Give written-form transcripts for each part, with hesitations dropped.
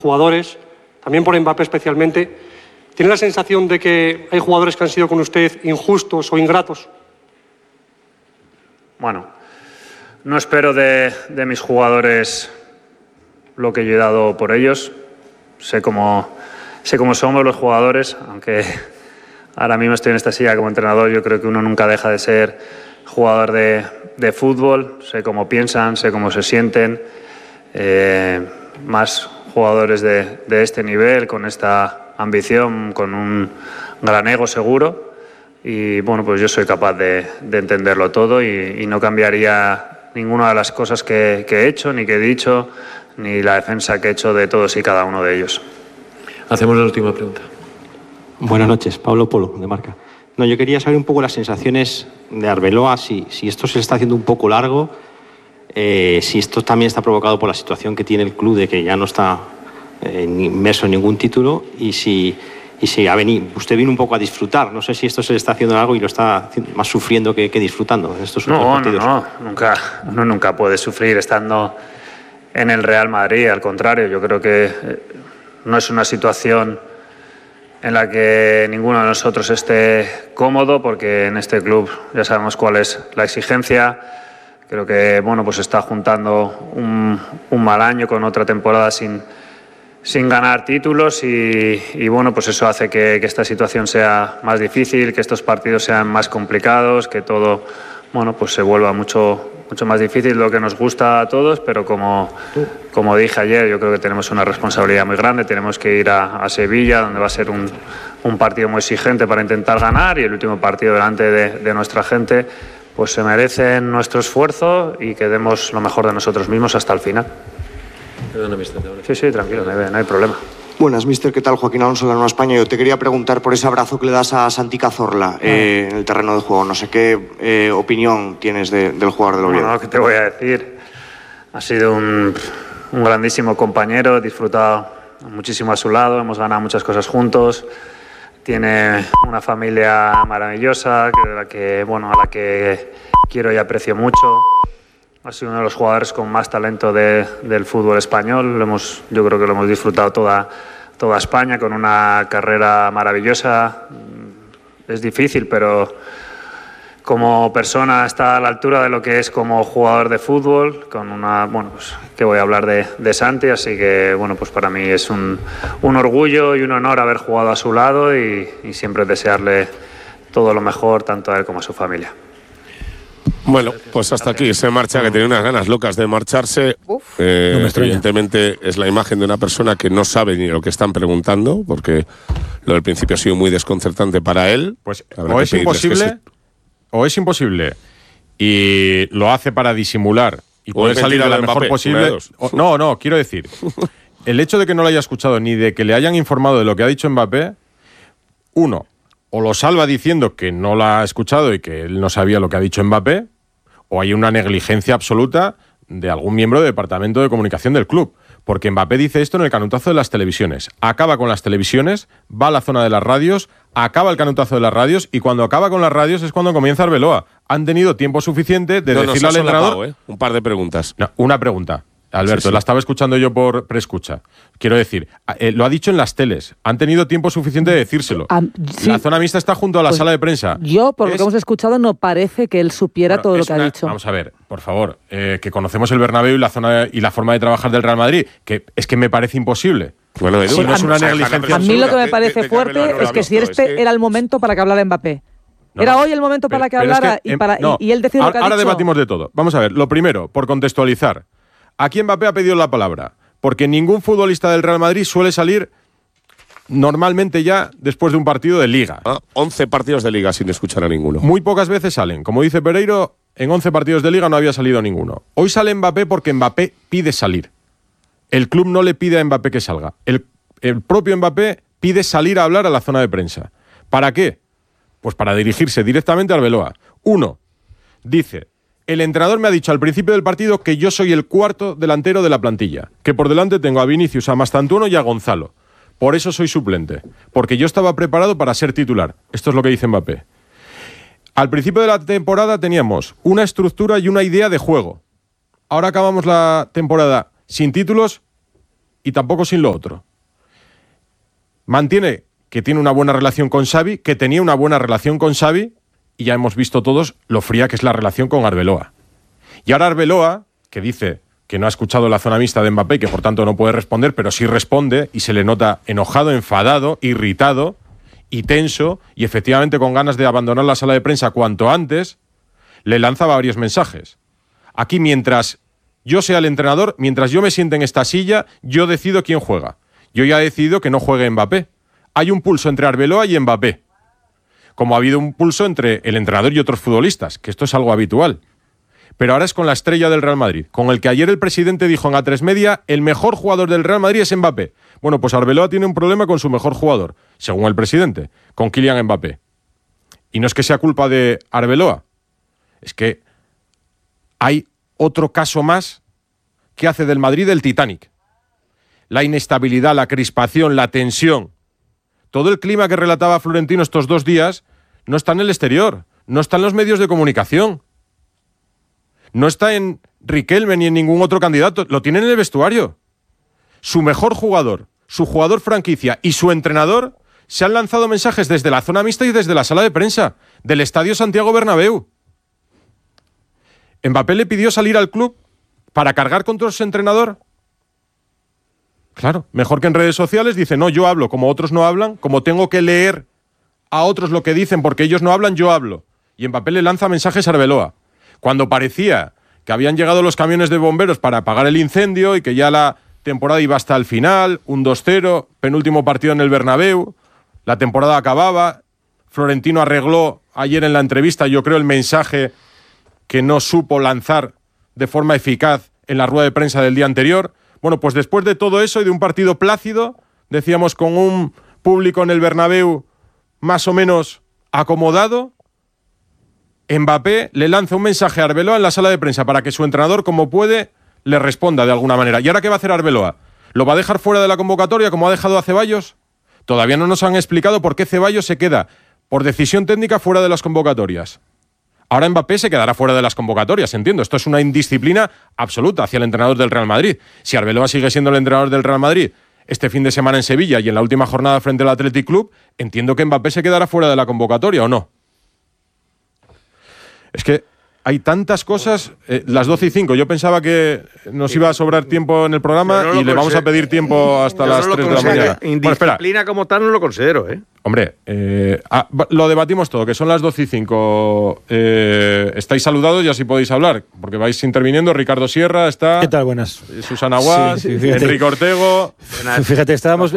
jugadores, también por Mbappé especialmente, ¿tiene la sensación de que hay jugadores que han sido con usted injustos o ingratos? Bueno, no espero de mis jugadores lo que yo he dado por ellos. Sé cómo somos los jugadores, aunque ahora mismo estoy en esta silla como entrenador. Yo creo que uno nunca deja de ser jugador de fútbol. Sé cómo piensan, sé cómo se sienten. Más jugadores de este nivel, con esta ambición, con un gran ego seguro. Y bueno, pues yo soy capaz de entenderlo todo y no cambiaría ninguna de las cosas que he hecho, ni que he dicho, ni la defensa que he hecho de todos y cada uno de ellos. Hacemos la última pregunta. Buenas noches, Pablo Polo, de Marca. No, yo quería saber un poco las sensaciones de Arbeloa, si esto se está haciendo un poco largo, si esto también está provocado por la situación que tiene el club de que ya no está inmerso en ningún título, y si usted vino un poco a disfrutar. No sé si esto se le está haciendo algo y lo está más sufriendo que disfrutando en estos últimos partidos. Uno nunca puede sufrir estando en el Real Madrid. Al contrario, yo creo que no es una situación en la que ninguno de nosotros esté cómodo, porque en este club ya sabemos cuál es la exigencia. Creo que bueno, pues está juntando un mal año con otra temporada sin ganar títulos y bueno, pues eso hace que esta situación sea más difícil, que estos partidos sean más complicados, que todo bueno, pues se vuelva mucho más difícil de lo que nos gusta a todos, pero como dije ayer, yo creo que tenemos una responsabilidad muy grande. Tenemos que ir a Sevilla, donde va a ser un partido muy exigente para intentar ganar, y el último partido delante de nuestra gente, pues se merecen nuestro esfuerzo y que demos lo mejor de nosotros mismos hasta el final. Perdona, mister. Sí, tranquilo, no hay problema. Buenas, mister. ¿Qué tal? Joaquín Alonso, de la Nueva España. Yo te quería preguntar por ese abrazo que le das a Santi Cazorla en el terreno de juego. No sé qué opinión tienes del jugador del Oviedo. Bueno, ¿qué te voy a decir? Ha sido un grandísimo compañero, he disfrutado muchísimo a su lado, hemos ganado muchas cosas juntos. Tiene una familia maravillosa, a la que quiero y aprecio mucho. Ha sido uno de los jugadores con más talento del fútbol español. Yo creo que lo hemos disfrutado toda España, con una carrera maravillosa. Es difícil, pero como persona está a la altura de lo que es como jugador de fútbol. Pues que voy a hablar de Santi, así que bueno, pues para mí es un orgullo y un honor haber jugado a su lado y siempre desearle todo lo mejor, tanto a él como a su familia. Bueno, pues hasta aquí se marcha, que tenía unas ganas locas de marcharse. Evidentemente es la imagen de una persona que no sabe ni lo que están preguntando, porque lo del principio ha sido muy desconcertante para él. Pues o es imposible y lo hace para disimular y puede salir a la mejor posible. No, quiero decir, el hecho de que no lo haya escuchado ni de que le hayan informado de lo que ha dicho Mbappé, uno, o lo salva diciendo que no lo ha escuchado y que él no sabía lo que ha dicho Mbappé, o hay una negligencia absoluta de algún miembro del departamento de comunicación del club. Porque Mbappé dice esto en el canutazo de las televisiones. Acaba con las televisiones, va a la zona de las radios, acaba el canutazo de las radios, y cuando acaba con las radios es cuando comienza Arbeloa. Han tenido tiempo suficiente de decirle al entrenador... Un par de preguntas. No, una pregunta. Alberto, sí. La estaba escuchando yo por preescucha. Quiero decir, lo ha dicho en las teles. Han tenido tiempo suficiente de decírselo. Sí. La zona mixta está junto a la sala de prensa. Yo, por lo que hemos escuchado, no parece que él supiera todo lo que ha dicho. Vamos a ver, por favor, que conocemos el Bernabéu y la zona y la forma de trabajar del Real Madrid, que es que me parece imposible. Bueno, Edu, si no es una negligencia. A mí lo que me parece fuerte es que si era el momento para que hablara Mbappé. Era hoy el momento para que hablara y él decida lo que ha dicho. Ahora debatimos de todo. Vamos a ver, lo primero, por contextualizar. Aquí Mbappé ha pedido la palabra, porque ningún futbolista del Real Madrid suele salir normalmente ya después de un partido de Liga. 11 partidos de Liga sin escuchar a ninguno. Muy pocas veces salen. Como dice Pereiro, en 11 partidos de Liga no había salido ninguno. Hoy sale Mbappé porque Mbappé pide salir. El club no le pide a Mbappé que salga. El propio Mbappé pide salir a hablar a la zona de prensa. ¿Para qué? Pues para dirigirse directamente a Arbeloa. Uno, dice... El entrenador me ha dicho al principio del partido que yo soy el cuarto delantero de la plantilla, que por delante tengo a Vinicius, a Mastantuono y a Gonzalo. Por eso soy suplente, porque yo estaba preparado para ser titular. Esto es lo que dice Mbappé. Al principio de la temporada teníamos una estructura y una idea de juego. Ahora acabamos la temporada sin títulos y tampoco sin lo otro. Mantiene que tiene una buena relación con Xavi, que tenía una buena relación con Xavi, y ya hemos visto todos lo fría que es la relación con Arbeloa. Y ahora Arbeloa, que dice que no ha escuchado la zona mixta de Mbappé y que por tanto no puede responder, pero sí responde y se le nota enojado, enfadado, irritado y tenso, y efectivamente con ganas de abandonar la sala de prensa cuanto antes, le lanza varios mensajes. Aquí, mientras yo sea el entrenador, mientras yo me siente en esta silla, yo decido quién juega. Yo ya he decidido que no juegue Mbappé. Hay un pulso entre Arbeloa y Mbappé, como ha habido un pulso entre el entrenador y otros futbolistas, que esto es algo habitual. Pero ahora es con la estrella del Real Madrid, con el que ayer el presidente dijo en A3 Media, el mejor jugador del Real Madrid es Mbappé. Bueno, pues Arbeloa tiene un problema con su mejor jugador, según el presidente, con Kylian Mbappé. Y no es que sea culpa de Arbeloa, es que hay otro caso más que hace del Madrid el Titanic. La inestabilidad, la crispación, la tensión, todo el clima que relataba Florentino estos 2 días no está en el exterior, no está en los medios de comunicación. No está en Riquelme ni en ningún otro candidato, lo tiene en el vestuario. Su mejor jugador, su jugador franquicia y su entrenador se han lanzado mensajes desde la zona mixta y desde la sala de prensa del Estadio Santiago Bernabéu. ¿Mbappé le pidió salir al club para cargar contra su entrenador? Claro, mejor que en redes sociales dice, no, yo hablo, como otros no hablan, como tengo que leer a otros lo que dicen porque ellos no hablan, yo hablo. Y Mbappé le lanza mensajes a Arbeloa. Cuando parecía que habían llegado los camiones de bomberos para apagar el incendio y que ya la temporada iba hasta el final, un 2-0, penúltimo partido en el Bernabéu, la temporada acababa, Florentino arregló ayer en la entrevista, yo creo, el mensaje que no supo lanzar de forma eficaz en la rueda de prensa del día anterior. Bueno, pues después de todo eso y de un partido plácido, decíamos con un público en el Bernabéu más o menos acomodado, Mbappé le lanza un mensaje a Arbeloa en la sala de prensa para que su entrenador, como puede, le responda de alguna manera. ¿Y ahora qué va a hacer Arbeloa? ¿Lo va a dejar fuera de la convocatoria como ha dejado a Ceballos? Todavía no nos han explicado por qué Ceballos se queda, por decisión técnica, fuera de las convocatorias. Ahora Mbappé se quedará fuera de las convocatorias, entiendo. Esto es una indisciplina absoluta hacia el entrenador del Real Madrid. Si Arbeloa sigue siendo el entrenador del Real Madrid este fin de semana en Sevilla y en la última jornada frente al Athletic Club, entiendo que Mbappé se quedará fuera de la convocatoria, ¿o no? Es que hay tantas cosas, las 12:05. Yo pensaba que nos iba a sobrar tiempo en el programa y le vamos a pedir tiempo hasta las 3 de la mañana. Indisciplina como tal no lo considero, ¿eh? Hombre, lo debatimos todo, que son las 12:05. Estáis saludados y así podéis hablar, porque vais interviniendo. Ricardo Sierra está. ¿Qué tal? Buenas. Susana Guas, Enrique Ortego. Fíjate, estábamos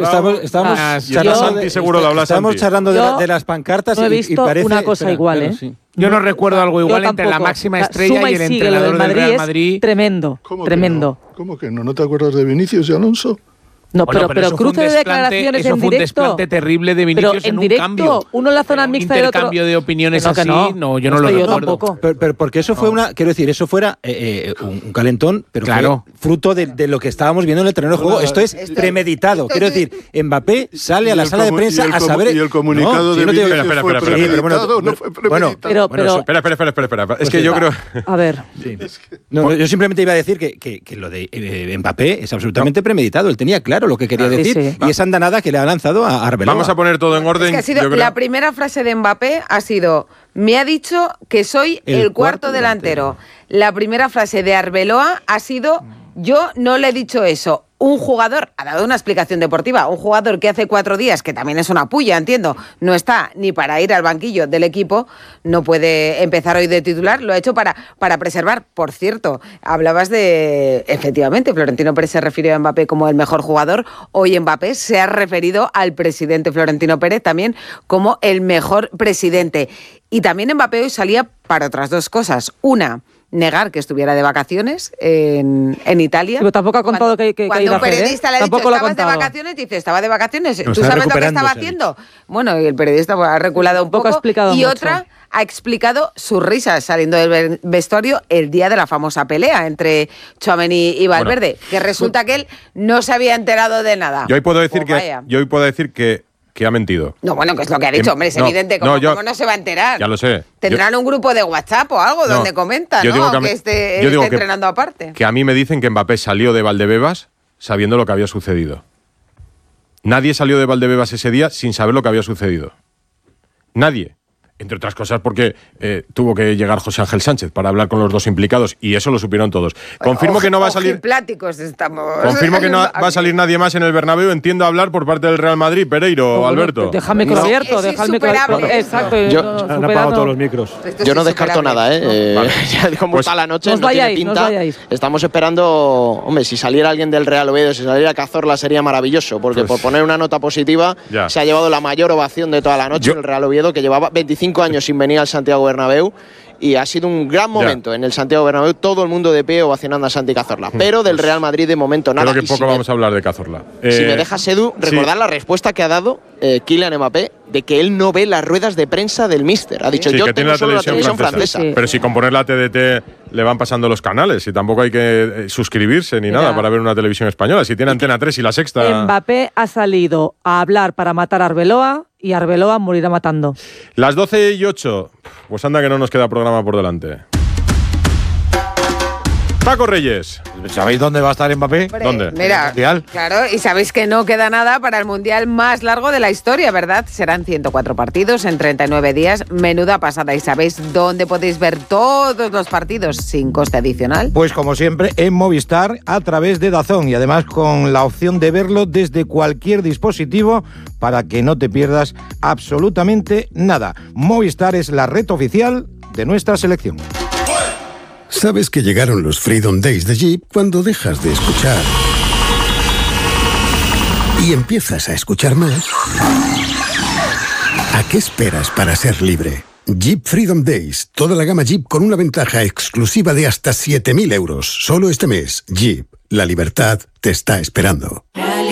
charlando de las pancartas y parece una cosa igual, ¿eh? Sí. Yo no recuerdo algo igual entre la máxima estrella y el entrenador del Real Madrid. Tremendo, tremendo. ¿Cómo que no? ¿No te acuerdas de Vinicius y Alonso? No, bueno, pero cruce de declaraciones eso en fue directo. Un desplante terrible de Vinicius pero en directo, cambio. Uno en la zona mixta y el otro. Un intercambio de opiniones no, así, no, yo no lo recuerdo. Pero porque eso fue quiero decir, eso fuera un calentón, pero claro, fue fruto de lo que estábamos viendo en el terreno de juego. Esto es premeditado. Quiero decir, Mbappé sale a la sala de prensa a saber. Y el comunicado de Vinicius fue premeditado, no fue premeditado. Bueno, espera. Es que yo creo. A ver. Yo simplemente iba a decir que lo de Mbappé es absolutamente premeditado. Él tenía claro lo que quería decir. Y esa andanada que le ha lanzado a Arbeloa. Vamos a poner todo en orden. Es que ha sido, la primera frase de Mbappé ha sido: me ha dicho que soy el cuarto delantero. La primera frase de Arbeloa ha sido: yo no le he dicho eso. Un jugador ha dado una explicación deportiva. Un jugador que hace 4 días, que también es una puya, entiendo, no está ni para ir al banquillo del equipo, no puede empezar hoy de titular. Lo ha hecho para preservar. Por cierto, hablabas de... Efectivamente, Florentino Pérez se refirió a Mbappé como el mejor jugador. Hoy Mbappé se ha referido al presidente Florentino Pérez también como el mejor presidente. Y también Mbappé hoy salía para otras 2 cosas. Una, negar que estuviera de vacaciones en Italia. Pero tampoco ha contado que cuando iba un periodista le ha dicho, ¿estabas de vacaciones? Dice, estaba de vacaciones. ¿Tú sabes lo que estaba haciendo? Bueno, y el periodista ha reculado un poco. Y otra, ha explicado sus risas saliendo del vestuario el día de la famosa pelea entre Tchouaméni y Valverde, que resulta que él no se había enterado de nada. Yo hoy puedo decir que ha mentido. No, bueno, que es lo que ha dicho, hombre, es evidente. ¿Cómo no se va a enterar? Ya lo sé. Tendrán un grupo de WhatsApp o algo donde comentan, ¿no? Que esté entrenando aparte. Que a mí me dicen que Mbappé salió de Valdebebas, sabiendo lo que había sucedido. Nadie salió de Valdebebas ese día sin saber lo que había sucedido. Nadie. Entre otras cosas porque tuvo que llegar José Ángel Sánchez para hablar con los dos implicados y eso lo supieron todos. Confirmo que no va a salir. Confirmo que no va a salir nadie más en el Bernabéu. Entiendo hablar por parte del Real Madrid, Pereiro, Alberto. Déjame que abierto, déjame que exacto. Han apagado todos los micros. Yo no descarto nada, Vale. Ya como está la noche, no tiene pinta. Estamos esperando, hombre, si saliera alguien del Real Oviedo, si saliera Cazorla sería maravilloso, porque por poner una nota positiva se ha llevado la mayor ovación de toda la noche el Real Oviedo, que llevaba 25 años sin venir al Santiago Bernabéu y ha sido un gran momento en el Santiago Bernabéu, todo el mundo de pie ovacionando a Santi Cazorla, pero del Real Madrid de momento nada. Creo que poco vamos a hablar de Cazorla. Si me dejas, Edu, recordar la respuesta que ha dado Kylian Mbappé de que él no ve las ruedas de prensa del míster. Ha dicho, yo tengo solo la televisión francesa. Pero si con poner la TDT le van pasando los canales y tampoco hay que suscribirse ni nada para ver una televisión española. Si tiene Antena 3 y La Sexta. Mbappé ha salido a hablar para matar a Arbeloa y Arbeloa morirá matando. Las 12:08. Pues anda que no nos queda programa por delante. Paco Reyes. ¿Sabéis dónde va a estar Mbappé? ¿Dónde? Mira, claro, y sabéis que no queda nada para el Mundial más largo de la historia, ¿verdad? Serán 104 partidos en 39 días, menuda pasada. ¿Y sabéis dónde podéis ver todos los partidos sin coste adicional? Pues como siempre, en Movistar, a través de DAZN, y además con la opción de verlo desde cualquier dispositivo para que no te pierdas absolutamente nada. Movistar es la red oficial de nuestra selección. Sabes que llegaron los Freedom Days de Jeep cuando dejas de escuchar y empiezas a escuchar más. ¿A qué esperas para ser libre? Jeep Freedom Days, toda la gama Jeep con una ventaja exclusiva de hasta 7.000 euros. Solo este mes, Jeep, la libertad te está esperando.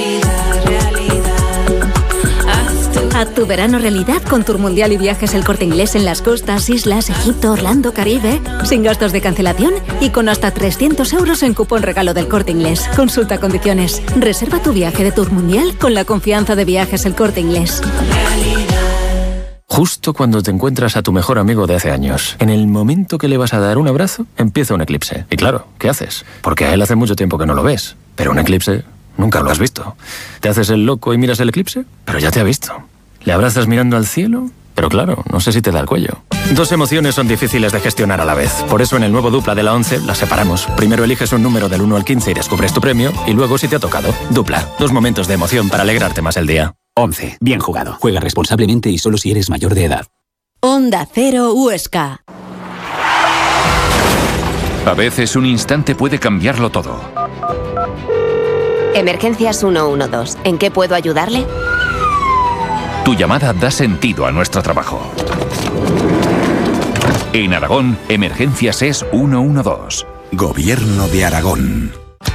Haz tu verano realidad con Tour Mundial y Viajes El Corte Inglés en las costas, islas, Egipto, Orlando, Caribe, sin gastos de cancelación y con hasta 300 euros en cupón regalo del Corte Inglés. Consulta condiciones. Reserva tu viaje de Tour Mundial con la confianza de Viajes El Corte Inglés. Justo cuando te encuentras a tu mejor amigo de hace años, en el momento que le vas a dar un abrazo, empieza un eclipse. Y claro, ¿qué haces? Porque a él hace mucho tiempo que no lo ves. Pero un eclipse nunca lo has visto. ¿Te haces el loco y miras el eclipse? Pero ya te ha visto. ¿Le abrazas mirando al cielo? Pero claro, no sé si te da el cuello. Dos emociones son difíciles de gestionar a la vez. Por eso en el nuevo Dupla de la 11 las separamos. Primero eliges un número del 1 al 15 y descubres tu premio. Y luego si te ha tocado. Dupla. Dos momentos de emoción para alegrarte más el día. 11. Bien jugado. Juega responsablemente y solo si eres mayor de edad. Onda Cero Huesca. A veces un instante puede cambiarlo todo. Emergencias 112. ¿En qué puedo ayudarle? Tu llamada da sentido a nuestro trabajo. En Aragón, Emergencias es 112. Gobierno de Aragón.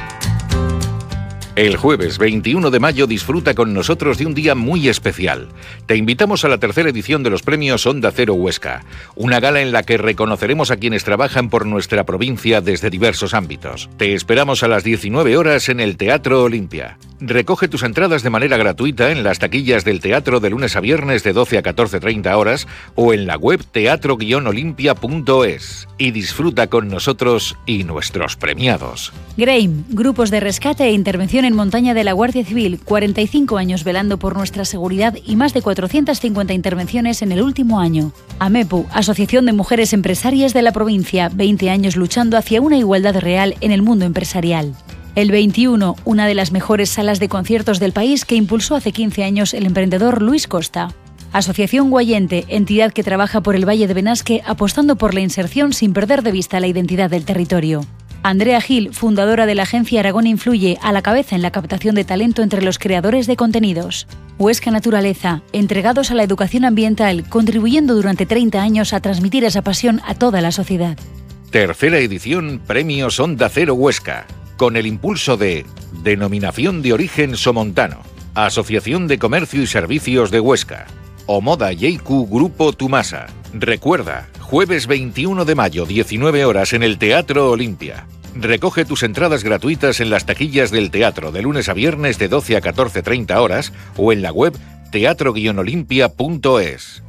El jueves 21 de mayo disfruta con nosotros de un día muy especial. Te invitamos a la tercera edición de los premios Onda Cero Huesca, una gala en la que reconoceremos a quienes trabajan por nuestra provincia desde diversos ámbitos. Te esperamos a las 19 horas en el Teatro Olimpia. Recoge tus entradas de manera gratuita en las taquillas del teatro de lunes a viernes de 12 a 14:30 horas o en la web teatro-olimpia.es y disfruta con nosotros y nuestros premiados. GREIM, Grupos de Rescate e Intervención en Montaña de la Guardia Civil, 45 años velando por nuestra seguridad y más de 450 intervenciones en el último año. AMEPU, Asociación de Mujeres Empresarias de la provincia, 20 años luchando hacia una igualdad real en el mundo empresarial. El 21, una de las mejores salas de conciertos del país que impulsó hace 15 años el emprendedor Luis Costa. Asociación Guayente, entidad que trabaja por el Valle de Benasque apostando por la inserción sin perder de vista la identidad del territorio. Andrea Gil, fundadora de la agencia Aragón Influye, a la cabeza en la captación de talento entre los creadores de contenidos. Huesca Naturaleza, entregados a la educación ambiental, contribuyendo durante 30 años a transmitir esa pasión a toda la sociedad. Tercera edición Premios Onda Cero Huesca, con el impulso de Denominación de Origen Somontano, Asociación de Comercio y Servicios de Huesca, Omoda Yeiku Grupo Tumasa. Recuerda, jueves 21 de mayo, 19 horas en el Teatro Olimpia. Recoge tus entradas gratuitas en las taquillas del teatro de lunes a viernes de 12 a 14:30 horas o en la web teatro-olimpia.es.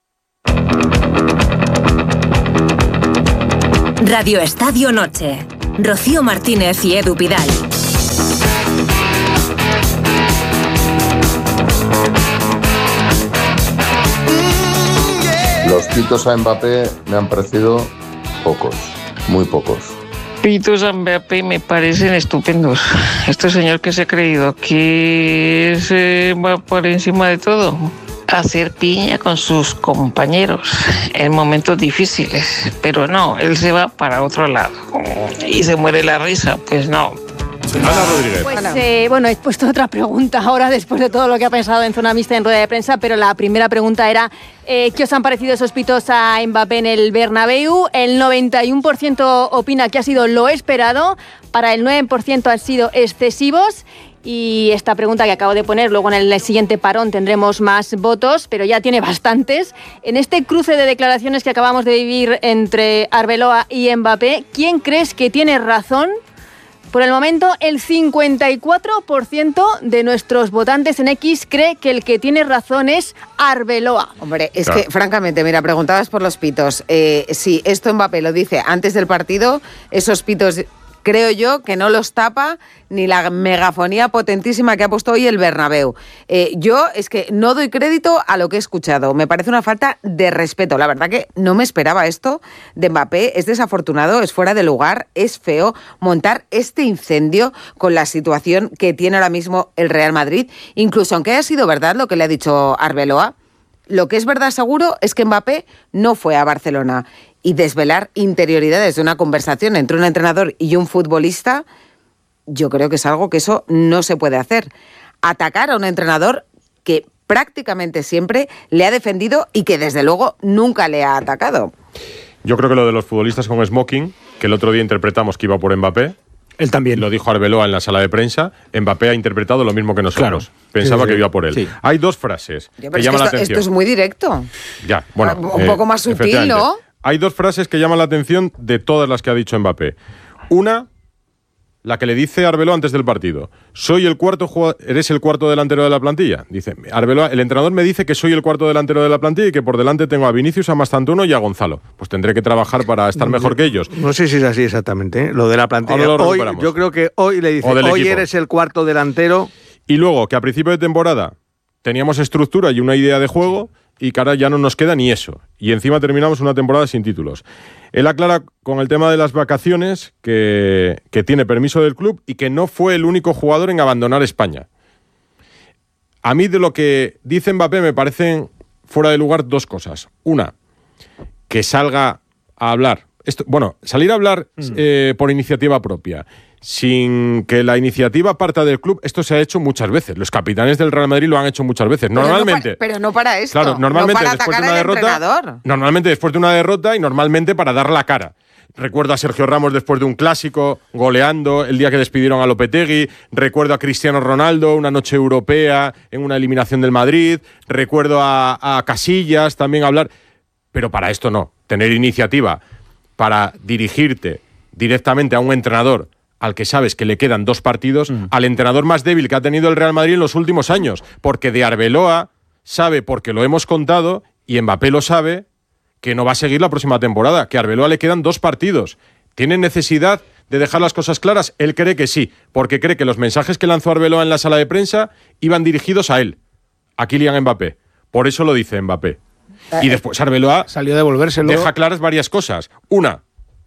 Radio Estadio Noche. Rocío Martínez y Edu Pidal. Los pitos a Mbappé me han parecido pocos, muy pocos. Pitos a Mbappé me parecen estupendos. Este señor que se ha creído que va por encima de todo. Hacer piña con sus compañeros en momentos difíciles. Pero no, él se va para otro lado. Y se muere la risa. Pues no. Ana Rodríguez. Pues, bueno, he puesto otra pregunta ahora después de todo lo que ha pensado en Zona Mixta en rueda de prensa, pero la primera pregunta era ¿qué os han parecido esos pitos a Mbappé en el Bernabéu? El 91% opina que ha sido lo esperado, para el 9% han sido excesivos. Y esta pregunta que acabo de poner, luego en el siguiente parón tendremos más votos, pero ya tiene bastantes. En este cruce de declaraciones que acabamos de vivir entre Arbeloa y Mbappé, ¿quién crees que tiene razón? Por el momento, el 54% de nuestros votantes en X cree que el que tiene razón es Arbeloa. Hombre, es que, francamente, mira, preguntabas por los pitos. Si esto Mbappé lo dice antes del partido, esos pitos creo yo que no los tapa ni la megafonía potentísima que ha puesto hoy el Bernabéu. Yo es que no doy crédito a lo que he escuchado. Me parece una falta de respeto. La verdad que no me esperaba esto de Mbappé. Es desafortunado, es fuera de lugar, es feo montar este incendio con la situación que tiene ahora mismo el Real Madrid. Incluso aunque haya sido verdad lo que le ha dicho Arbeloa, lo que es verdad seguro es que Mbappé no fue a Barcelona. Y desvelar interioridades de una conversación entre un entrenador y un futbolista, yo creo que es algo que eso no se puede hacer. Atacar a un entrenador que prácticamente siempre le ha defendido y que desde luego nunca le ha atacado. Yo creo que lo de los futbolistas con smoking, que el otro día interpretamos que iba por Mbappé, él también lo dijo Arbeloa en la sala de prensa. Mbappé ha interpretado lo mismo que nosotros. Claro. Pensaba que iba por él. Sí. Hay dos frases que llaman la atención. Esto es muy directo. Ya, bueno, un poco más sutil, ¿no? Hay dos frases que llaman la atención de todas las que ha dicho Mbappé. Una, la que le dice Arbeloa antes del partido. ¿Eres el cuarto delantero de la plantilla? Dice Arbeloa, el entrenador me dice que soy el cuarto delantero de la plantilla y que por delante tengo a Vinicius, a Mastantuono y a Gonzalo. Pues tendré que trabajar para estar mejor que ellos. No sé si es así exactamente, lo de la plantilla. Hoy, yo creo que hoy le dice, hoy equipo. Eres el cuarto delantero. Y luego, que a principio de temporada teníamos estructura y una idea de juego y que ahora ya no nos queda ni eso. Y encima terminamos una temporada sin títulos. Él aclara con el tema de las vacaciones que tiene permiso del club y que no fue el único jugador en abandonar España. A mí de lo que dice Mbappé me parecen fuera de lugar dos cosas. Una, que salga a hablar. Salir a hablar por iniciativa propia, sin que la iniciativa parta del club, esto se ha hecho muchas veces. Los capitanes del Real Madrid lo han hecho muchas veces. Normalmente. Pero no para esto. Claro, normalmente no para después atacar de una derrota. Normalmente después de una derrota y normalmente para dar la cara. Recuerdo a Sergio Ramos después de un clásico, goleando, el día que despidieron a Lopetegui. Recuerdo a Cristiano Ronaldo, una noche europea en una eliminación del Madrid. Recuerdo a Casillas también hablar. Pero para esto no. Tener iniciativa para dirigirte directamente a un entrenador al que sabes que le quedan 2 partidos, al entrenador más débil que ha tenido el Real Madrid en los últimos años. Porque de Arbeloa sabe, porque lo hemos contado, y Mbappé lo sabe, que no va a seguir la próxima temporada, que a Arbeloa le quedan 2 partidos. ¿Tiene necesidad de dejar las cosas claras? Él cree que sí, porque cree que los mensajes que lanzó Arbeloa en la sala de prensa iban dirigidos a él, a Kylian Mbappé. Por eso lo dice Mbappé. Y después Arbeloa salió a devolvérselo. Deja claras varias cosas. Una,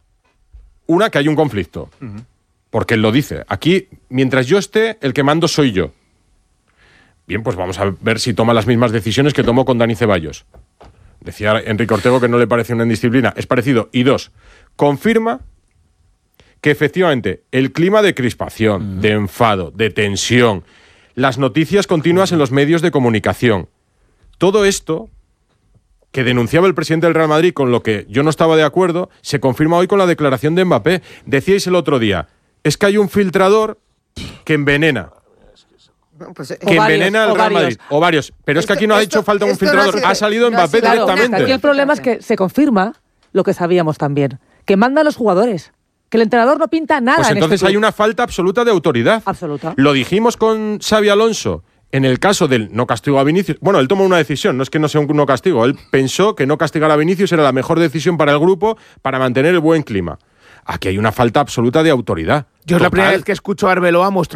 que hay un conflicto. Porque él lo dice. Aquí, mientras yo esté, el que mando soy yo. Bien, pues vamos a ver si toma las mismas decisiones que tomó con Dani Ceballos. Decía Enrique Ortego que no le parece una indisciplina. Es parecido. Y 2, confirma que efectivamente el clima de crispación, de enfado, de tensión, las noticias continuas en los medios de comunicación, todo esto que denunciaba el presidente del Real Madrid, con lo que yo no estaba de acuerdo, se confirma hoy con la declaración de Mbappé. Decíais el otro día, es que hay un filtrador que envenena. Envenena al Real Madrid. O varios. Pero es que aquí no ha hecho falta un filtrador. Ha salido Mbappé directamente. Aquí el problema es que se confirma lo que sabíamos también, que mandan los jugadores. Que el entrenador no pinta nada. Pues entonces hay una falta absoluta de autoridad. Absoluta. Lo dijimos con Xabi Alonso. En el caso del no castigo a Vinicius, bueno, él tomó una decisión, no es que no sea un no castigo, él pensó que no castigar a Vinicius era la mejor decisión para el grupo para mantener el buen clima. Aquí hay una falta absoluta de autoridad. Yo es la primera vez que escucho a Arbeloa mostrar